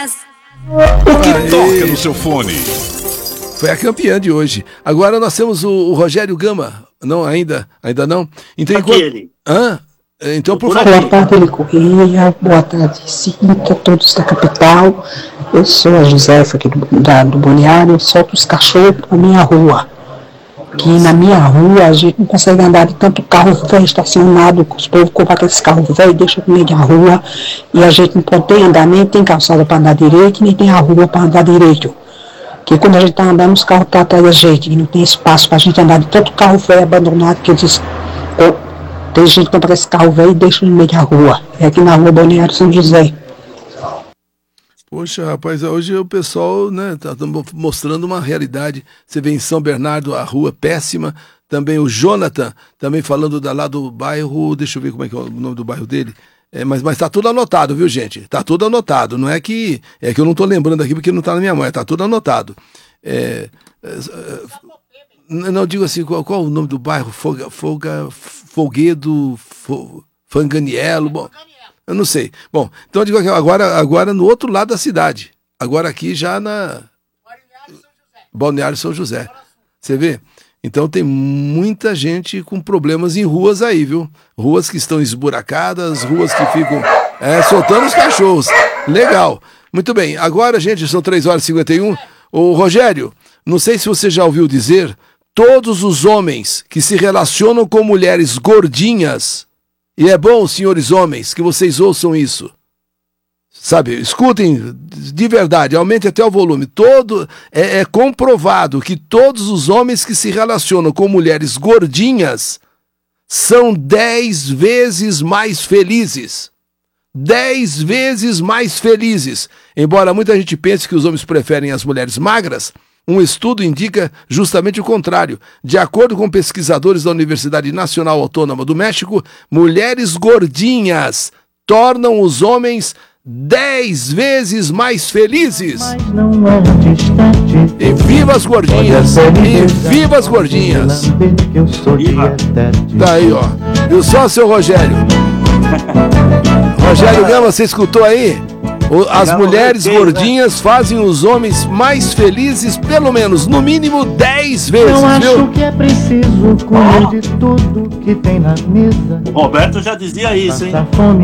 O que toca no seu fone? Foi a campeã de hoje. Agora nós temos o Rogério Gama. Não, ainda não. Então, Aquele. Então, por Boa favor. tarde, Ele Correia. Boa tarde, Cinta, todos da capital. Eu sou a Josefa aqui do Balneário. Eu solto os cachorros na minha rua. Que na minha rua a gente não consegue andar de tanto carro velho estacionado. Os povos compram aqueles carros velhos, deixam no meio da rua. E a gente não pode andar, nem tem calçada para andar direito, nem tem a rua para andar direito. Porque quando a gente está andando, os carros estão atrás da gente. E não tem espaço para a gente andar de tanto carro velho abandonado que eles. Tem gente que compra esse carro velho e deixa no meio da rua. É aqui na rua Balneário São José. Poxa, rapaz, hoje o pessoal, né, tá mostrando uma realidade. Você vê em São Bernardo a rua péssima. Também o Jonathan, também falando lá do bairro, deixa eu ver como é que é o nome do bairro dele. Mas tá tudo anotado, viu, gente? Tá tudo anotado. Não é que eu não tô lembrando aqui porque não tá na minha mão, tá tudo anotado. Não, digo assim, qual o nome do bairro? Folguedo, Fanganiello, bom, eu não sei. Bom, então eu digo aqui, agora no outro lado da cidade. Agora aqui já na Balneário São José. Você vê? Então tem muita gente com problemas em ruas aí, viu? Ruas que estão esburacadas, ruas que ficam soltando os cachorros. Legal. Muito bem. Agora, gente, são 3h51. Ô, Rogério, não sei se você já ouviu dizer, todos os homens que se relacionam com mulheres gordinhas, e é bom, senhores homens, que vocês ouçam isso. Sabe, escutem de verdade, aumente até o volume. É comprovado que todos os homens que se relacionam com mulheres gordinhas são 10 vezes mais felizes. 10 vezes mais felizes. Embora muita gente pense que os homens preferem as mulheres magras, um estudo indica justamente o contrário. De acordo com pesquisadores da Universidade Nacional Autônoma do México, mulheres gordinhas tornam os homens 10 vezes mais felizes. E viva as gordinhas! E viva as gordinhas! Tá aí, ó. Viu só, seu Rogério? Rogério Gama, você escutou aí? As mulheres gordinhas fazem os homens mais felizes, pelo menos, no mínimo 10 vezes, eu acho viu? Que é preciso comer de tudo que tem na mesa. O Roberto já dizia isso, hein?